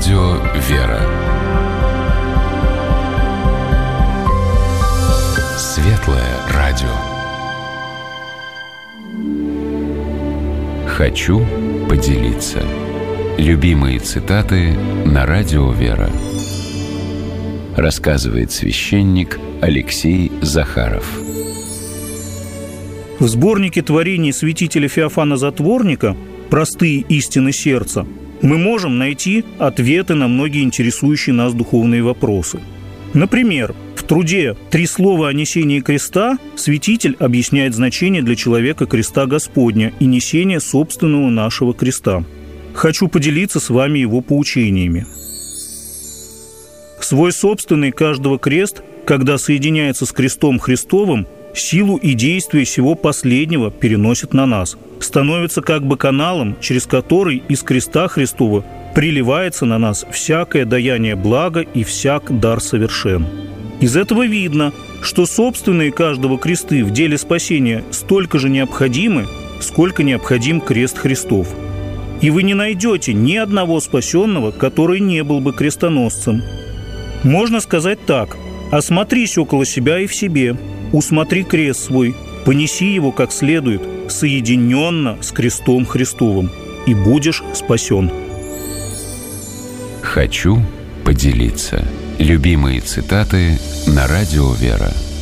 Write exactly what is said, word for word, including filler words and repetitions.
радио «Вера». Светлое радио. Хочу поделиться. Любимые цитаты на радио «Вера». Рассказывает священник Алексей Захаров. В сборнике творений святителя Феофана Затворника «Простые истины сердца» мы можем найти ответы на многие интересующие нас духовные вопросы. Например, в труде «Три слова о несении креста» святитель объясняет значение для человека креста Господня и несения собственного нашего креста. Хочу поделиться с вами его поучениями. Свой собственный каждого крест, когда соединяется с крестом Христовым, силу и действие всего последнего переносит на нас, становится как бы каналом, через который из креста Христова приливается на нас всякое даяние блага и всяк дар совершен. Из этого видно, что собственные каждого кресты в деле спасения столько же необходимы, сколько необходим крест Христов. И вы не найдете ни одного спасенного, который не был бы крестоносцем. Можно сказать так: осмотрись около себя и в себе, усмотри крест свой, понеси его как следует, соединенно с крестом Христовым, и будешь спасен. Хочу поделиться. Любимые цитаты на радио «Вера».